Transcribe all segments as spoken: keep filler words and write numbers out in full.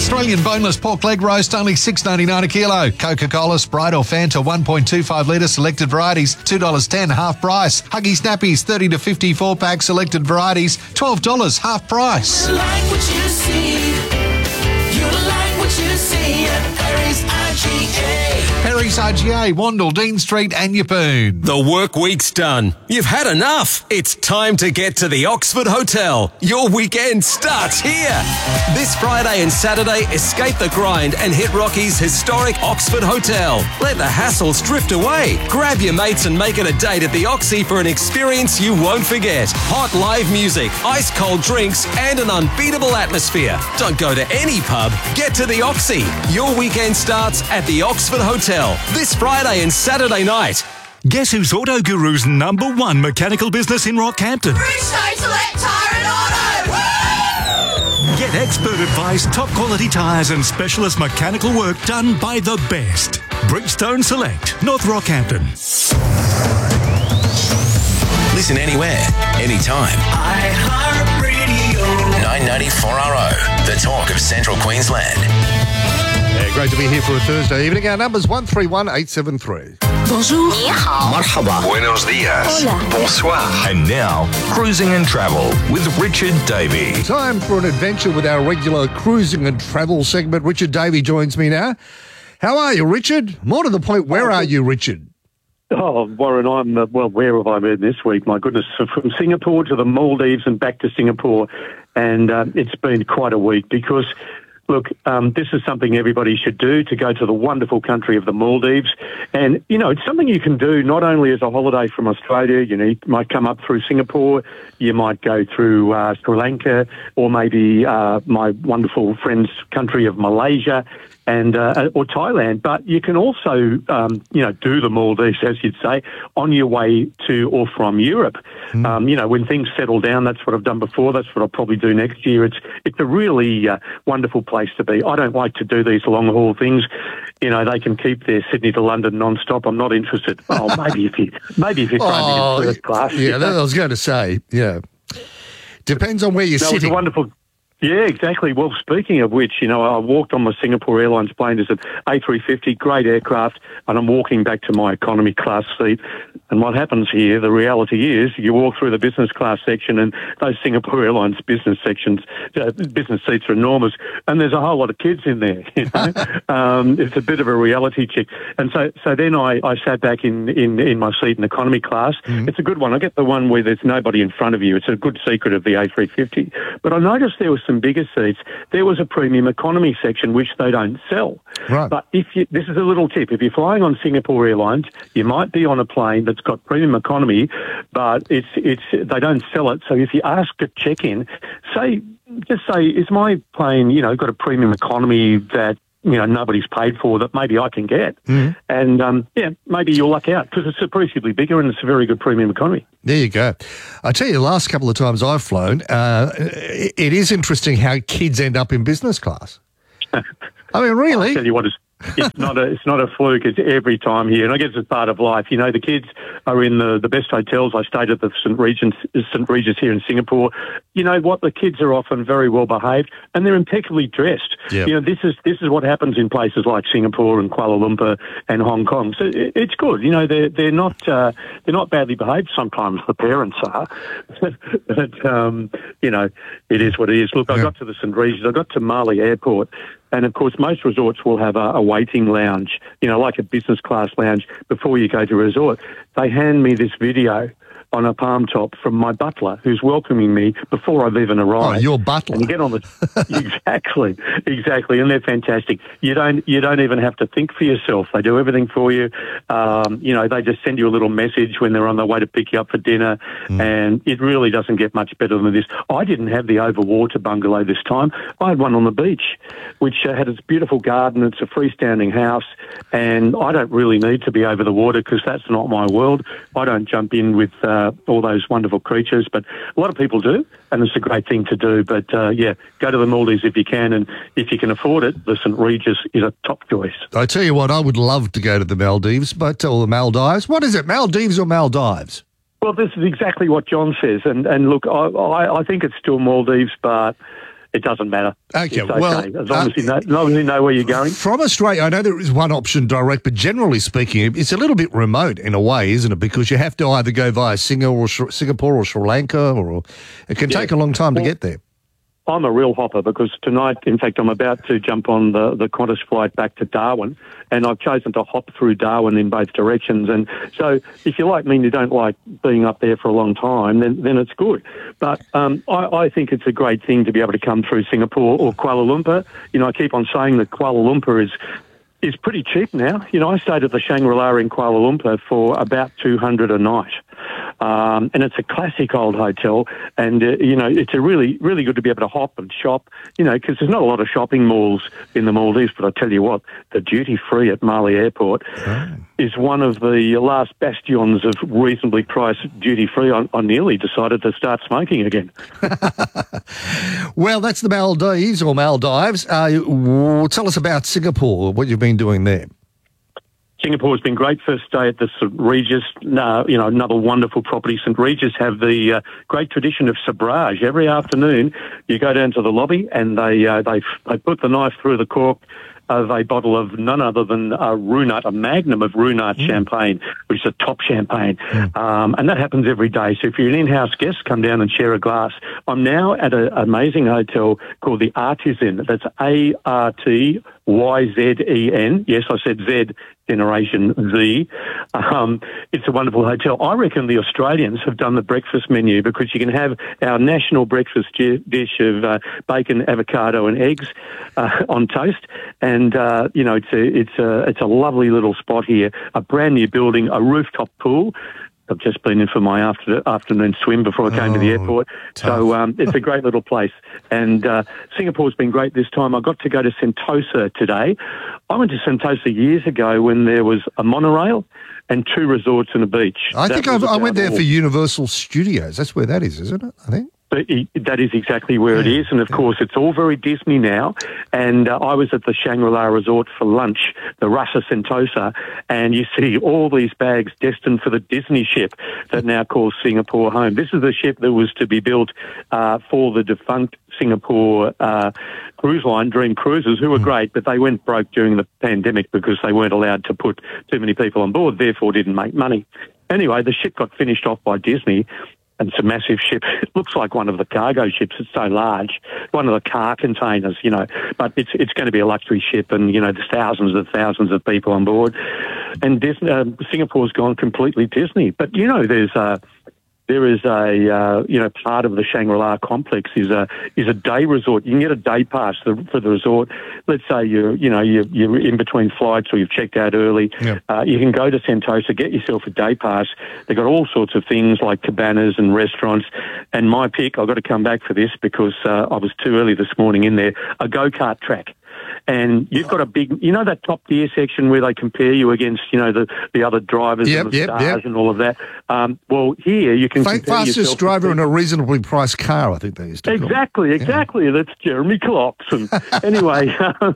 Australian boneless pork leg roast, only six dollars ninety-nine a kilo. Coca-Cola, Sprite or Fanta, one point two five litre, selected varieties, two dollars ten, half price. Huggy Snappies, thirty to fifty-four pack, selected varieties, twelve dollars, half price. You like what you see. You like what you see at Perry's I G A. Perry's I G A, Wandle, Dean Street and Yeppoon. The work week's done. You've had enough. It's time to get to the Oxford Hotel. Your weekend starts here. This Friday and Saturday, escape the grind and hit Rocky's historic Oxford Hotel. Let the hassles drift away. Grab your mates and make it a date at the Oxy for an experience you won't forget. Hot live music, ice cold drinks and an unbeatable atmosphere. Don't go to any pub. Get to the Oxy. Your weekend starts at the Oxford Hotel this Friday and Saturday night. Guess who's Auto Guru's number one mechanical business in Rockhampton? Bridgestone Select Tyre and Auto. Woo! Get expert advice, top quality tyres and specialist mechanical work done by the best. Bridgestone Select, North Rockhampton. Listen anywhere, anytime. iHeartRadio. nine ninety-four R O, the talk of Central Queensland. Yeah, great to be here for a Thursday evening. Our number's one three one eight seven three. Bonjour. Marhaba. Buenos dias. Hola. Bonsoir. And now, Cruising and Travel with Richard Davey. Time for an adventure with our regular cruising and travel segment. Richard Davey joins me now. How are you, Richard? More to the point, where are you, Richard? Oh, Warren, I'm, uh, well, where have I been this week? My goodness, from Singapore to the Maldives and back to Singapore. And uh, it's been quite a week because... Look, um, this is something everybody should do, to go to the wonderful country of the Maldives. And, you know, it's something you can do not only as a holiday from Australia. You know, you might come up through Singapore, you might go through uh, Sri Lanka, or maybe uh, my wonderful friend's country of Malaysia and uh, or Thailand. But you can also, um, you know, do the Maldives, as you'd say, on your way to or from Europe. Mm. Um, you know, when things settle down, that's what I've done before. That's what I'll probably do next year. It's it's a really uh, wonderful place to be. I don't like to do these long haul things. You know, they can keep their Sydney to London non-stop. I'm not interested. Oh, maybe if you maybe if you're travelling oh, in first class. Yeah, that I was going to say. Yeah, depends on where you're no, sitting. It's a wonderful. Yeah, exactly. Well, speaking of which, you know, I walked on my Singapore Airlines plane. There's an A three fifty, great aircraft, and I'm walking back to my economy class seat. And what happens here, the reality is, you walk through the business class section, and those Singapore Airlines business sections, uh, business seats are enormous, and there's a whole lot of kids in there. You know? um, it's a bit of a reality check. And so, so then I, I sat back in, in, in my seat in economy class. Mm-hmm. It's a good one. I get the one where there's nobody in front of you. It's a good secret of the A three fifty. But I noticed there was some bigger seats. There was a premium economy section which they don't sell. Right. But if you, this is a little tip, if you're flying on Singapore Airlines, you might be on a plane that's got premium economy, but it's it's they don't sell it. So if you ask at check-in, say just say, is my plane, you know, got a premium economy that, you know, nobody's paid for, that maybe I can get. Mm-hmm. And, um, yeah, maybe you'll luck out because it's appreciably bigger and it's a very good premium economy. There you go. I tell you, the last couple of times I've flown, uh, it is interesting how kids end up in business class. I mean, really? I'll tell you what, it's, it's not a it's not a fluke. It's every time here, and I guess it's part of life. You know, the kids are in the, the best hotels. I stayed at the Saint Regis Saint Regis here in Singapore. You know what? The kids are often very well behaved, and they're impeccably dressed. Yep. You know, this is this is what happens in places like Singapore and Kuala Lumpur and Hong Kong. So it, it's good. You know, they're they're not uh, they're not badly behaved. Sometimes the parents are, but um, you know, it is what it is. Look, yep. I got to the Saint Regis. I got to Mali Airport. And, of course, most resorts will have a, a waiting lounge, you know, like a business class lounge before you go to a resort. They hand me this video on a palm top from my butler who's welcoming me before I've even arrived. Oh, your butler. And you get on the... exactly, exactly. And they're fantastic. You don't you don't even have to think for yourself. They do everything for you. Um, you know, they just send you a little message when they're on their way to pick you up for dinner. Mm. And it really doesn't get much better than this. I didn't have the overwater bungalow this time. I had one on the beach, which uh, had its beautiful garden. It's a freestanding house. And I don't really need to be over the water because that's not my world. I don't jump in with... Uh, Uh, all those wonderful creatures, but a lot of people do, and it's a great thing to do. But uh, yeah, go to the Maldives if you can, and if you can afford it, the Saint Regis is a top choice. I tell you what, I would love to go to the Maldives, but or the Maldives. What is it, Maldives or Maldives? Well, this is exactly what John says, and and look, I I, I think it's still Maldives, but it doesn't matter. Okay, It's okay. well, as long, uh, as you know, as long as you know where you're going. From Australia, I know there is one option direct, but generally speaking, it's a little bit remote in a way, isn't it? Because you have to either go via Singapore or, Sh- Singapore or Sri Lanka, or it can Yeah. take a long time Well, to get there. I'm a real hopper because tonight, in fact, I'm about to jump on the, the Qantas flight back to Darwin, and I've chosen to hop through Darwin in both directions. And so if you like me and you don't like being up there for a long time, then, then it's good. But um, I, I think it's a great thing to be able to come through Singapore or Kuala Lumpur. You know, I keep on saying that Kuala Lumpur is is pretty cheap now. You know, I stayed at the Shangri-La in Kuala Lumpur for about two hundred a night. Um, and it's a classic old hotel, and uh, you know it's a really, really good to be able to hop and shop. You know, because there's not a lot of shopping malls in the Maldives. But I tell you what, the duty free at Mali Airport oh. is one of the last bastions of reasonably priced duty free. I, I nearly decided to start smoking again. Well, that's the Maldives or Maldives. Uh, w- tell us about Singapore. What you've been doing there. Singapore's been great. First day at the St Regis, uh, you know, another wonderful property. St Regis have the uh, great tradition of sabrage. Every afternoon, you go down to the lobby and they uh, they they put the knife through the cork of a bottle of none other than a Runat, a magnum of Runat mm. champagne, which is a top champagne. Mm. Um, and that happens every day. So if you're an in-house guest, come down and share a glass. I'm now at an amazing hotel called the Artisan. That's A R T Y Z E N. Yes, I said Z, Generation Z. Um, it's a wonderful hotel. I reckon the Australians have done the breakfast menu because you can have our national breakfast di- dish of uh, bacon, avocado and eggs uh, on toast. And, uh, you know, it's a, it's, a, it's a lovely little spot here, a brand new building, a rooftop pool. I've just been in for my after, afternoon swim before I came oh, to the airport. Tough. So um, it's a great little place. And uh, Singapore's been great this time. I got to go to Sentosa today. I went to Sentosa years ago when there was a monorail and two resorts and a beach. I that think I've, I went there all. for Universal Studios. That's where that is, isn't it? I think. But that is exactly where yeah, it is. And, of yeah. course, it's all very Disney now. And uh, I was at the Shangri-La Resort for lunch, the Rasa Sentosa, and you see all these bags destined for the Disney ship that now calls Singapore home. This is the ship that was to be built uh, for the defunct Singapore uh, cruise line, Dream Cruises, who were great, but they went broke during the pandemic because they weren't allowed to put too many people on board, therefore didn't make money. Anyway, the ship got finished off by Disney. And it's a massive ship. It looks like one of the cargo ships. It's so large, one of the car containers, you know. But it's it's going to be a luxury ship, and you know there's thousands and thousands of people on board. And Disney, uh, Singapore's gone completely Disney. But you know, there's a there is a uh, you know part of the Shangri-La complex is a is a day resort. You can get a day pass for, for the resort. Let's say you're you know you're, you're in between flights or you've checked out early. Yep. Uh, you can go to Sentosa, get yourself a day pass. They've got all sorts of things like cabanas and restaurants. And my pick, I've got to come back for this because uh, I was too early this morning in there. A go-kart track. And you've got a big, you know, that Top Gear section where they compare you against, you know, the, the other drivers yep, and the yep, stars yep. and all of that. Um, well, here you can F- compare fastest yourself driver in a reasonably priced car, I think they used to call Exactly, it. exactly. Yeah. That's Jeremy Clarkson. Anyway,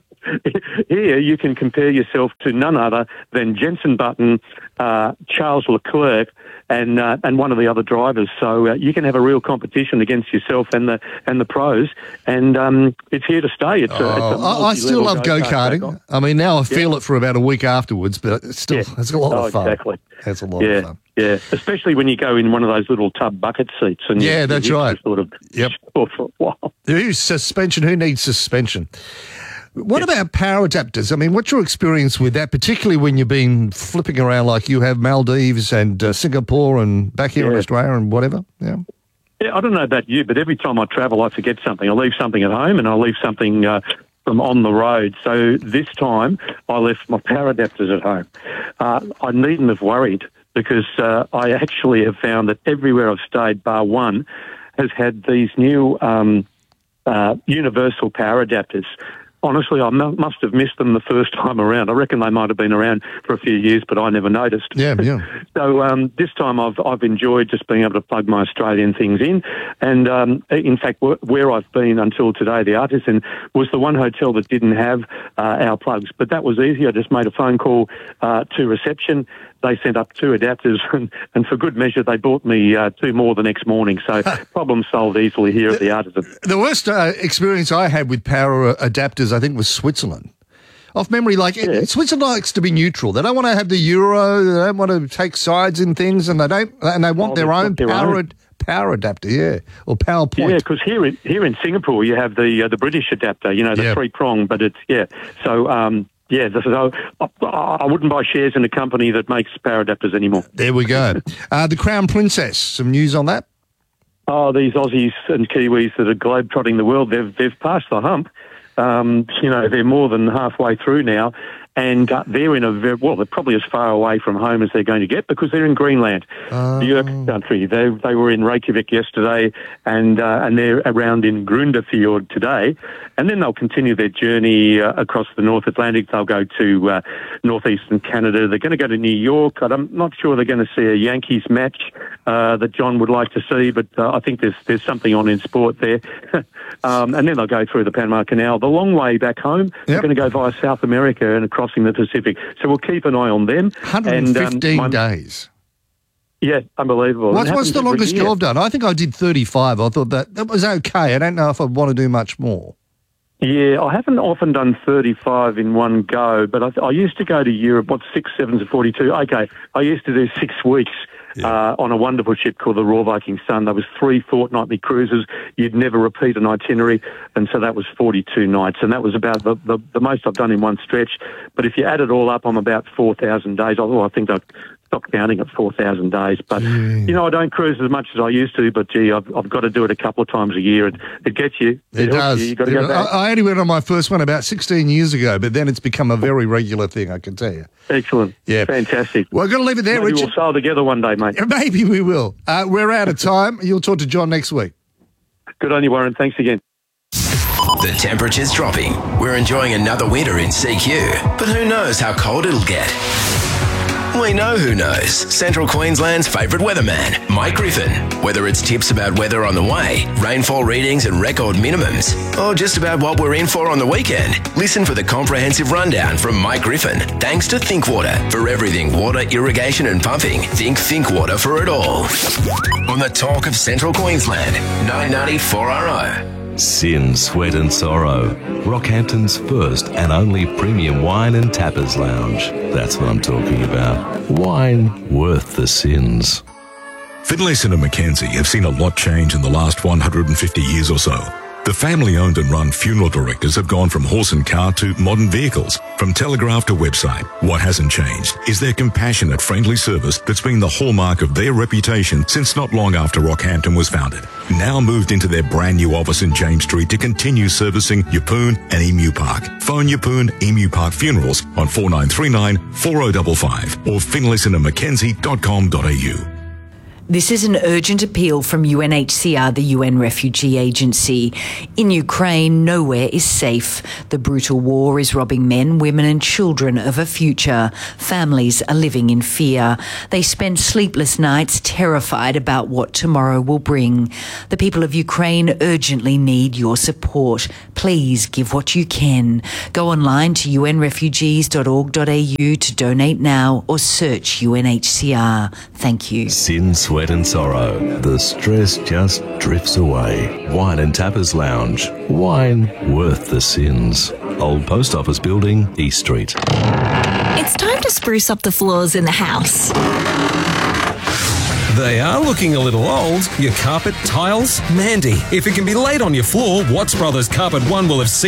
here you can compare yourself to none other than Jenson Button, uh, Charles Leclerc, and uh, and one of the other drivers. So uh, you can have a real competition against yourself and the and the pros, and um, it's here to stay. It's, oh, a, it's a I, I still love go-karting. I mean, now I feel yeah. it for about a week afterwards, but it's still, yeah. it's a lot oh, of fun. Exactly. It's a lot yeah. of fun. Yeah, especially when you go in one of those little tub bucket seats. And yeah, you, that's you right. Sort of yep. for a while. Who's suspension? Who needs suspension? What yeah. about power adapters? I mean, what's your experience with that, particularly when you've been flipping around like you have Maldives and uh, Singapore and back here yeah. in Australia and whatever? Yeah. Yeah, I don't know about you, but every time I travel, I forget something. I leave something at home and I leave something uh, from on the road. So this time I left my power adapters at home. Uh, I needn't have worried because uh, I actually have found that everywhere I've stayed, bar one, has had these new um, uh, universal power adapters. Honestly, I m- must have missed them the first time around. I reckon they might have been around for a few years, but I never noticed. Yeah, yeah. so um, this time I've I've enjoyed just being able to plug my Australian things in. And um, in fact, wh- where I've been until today, the Artisan, was the one hotel that didn't have uh, our plugs. But that was easy. I just made a phone call uh, to reception. they sent up two adapters, and, and for good measure, they bought me uh, two more the next morning. So problem solved easily here at the Artisan. The worst uh, experience I had with power adapters, I think, was Switzerland. Off memory, like, yeah. it, Switzerland likes to be neutral. They don't want to have the euro. They don't want to take sides in things, and they don't, and they want oh, their own their power own. power adapter, yeah, or power point. Yeah, because here in here in Singapore, you have the uh, the British adapter. You know, the yep. three prong, but it's yeah. So um, yeah, so I, I wouldn't buy shares in a company that makes power adapters anymore. There we go. uh, the Crown Princess. Some news on that? Oh, these Aussies and Kiwis that are globe-trotting the world, they've they've passed the hump. Um, you know, they're more than halfway through now, and uh, they're in a very, well, they're probably as far away from home as they're going to get because they're in Greenland, oh. the Jurk country. They they were in Reykjavik yesterday, and uh, and they're around in Grundarfjord today, and then they'll continue their journey uh, across the North Atlantic. They'll go to uh, northeastern Canada. They're going to go to New York. I'm not sure they're going to see a Yankees match uh, that John would like to see, but uh, I think there's there's something on in sport there. um, and then they'll go through the Panama Canal. The long way back home, yep. they're going to go via South America and crossing the Pacific. So we'll keep an eye on them. one hundred fifteen and, um, days. Yeah, unbelievable. What's, what's the longest you've done? I think I did thirty-five. I thought that, that was okay. I don't know if I'd want to do much more. Yeah, I haven't often done thirty-five in one go, but I, I used to go to Europe, what, six sevens of forty-two? Okay, I used to do six weeks. Yeah. Uh, on a wonderful ship called the Royal Viking Sun. There was three fortnightly cruises. You'd never repeat an itinerary, and so that was forty-two nights, and that was about the, the, the most I've done in one stretch. But if you add it all up, I'm about four thousand days. Although I think I've stopped counting at four thousand days. But, mm. you know, I don't cruise as much as I used to, but, gee, I've, I've got to do it a couple of times a year. It, it gets you. It, it does. You. You've got to go back. I, I only went on my first one about sixteen years ago, but then it's become a very regular thing, I can tell you. Excellent. Yeah. Fantastic. Well, I've got to leave it there, Maybe Richard. we'll sail together one day, mate. Maybe we will. Uh, we're out of time. You'll talk to John next week. Good on you, Warren. Thanks again. The temperature's dropping. We're enjoying another winter in C Q, but who knows how cold it'll get. We know who knows. Central Queensland's favourite weatherman, Mike Griffin. Whether it's tips about weather on the way, rainfall readings and record minimums, or just about what we're in for on the weekend, listen for the comprehensive rundown from Mike Griffin. Thanks to Thinkwater. For everything water, irrigation and pumping, think Thinkwater for it all. On the Talk of Central Queensland, nine ninety four R O. Sin, Sweat and Sorrow. Rockhampton's first and only premium wine and tappers lounge. That's what I'm talking about. Wine worth the sins. Finlayson and Mackenzie have seen a lot change in the last one hundred fifty years or so. The family-owned and run funeral directors have gone from horse and car to modern vehicles, from telegraph to website. What hasn't changed is their compassionate, friendly service that's been the hallmark of their reputation since not long after Rockhampton was founded. Now moved into their brand new office in James Street to continue servicing Yeppoon and Emu Park. Phone Yeppoon Emu Park Funerals on four nine three nine, four oh five five or finlayson and mackenzie dot com dot a u. This is an urgent appeal from U N H C R, the U N Refugee Agency. In Ukraine, nowhere is safe. The brutal war is robbing men, women and children of a future. Families are living in fear. They spend sleepless nights terrified about what tomorrow will bring. The people of Ukraine urgently need your support. Please give what you can. Go online to u n refugees dot org dot a u to donate now or search U N H C R. Thank you. Sin, Sweat and Sorrow. The stress just drifts away. Wine and Tappers Lounge. Wine worth the sins. Old Post Office Building, East Street. It's time to spruce up the floors in the house. They are looking a little old. Your carpet, tiles? Mandy, if it can be laid on your floor, Watts Brothers Carpet One will have seen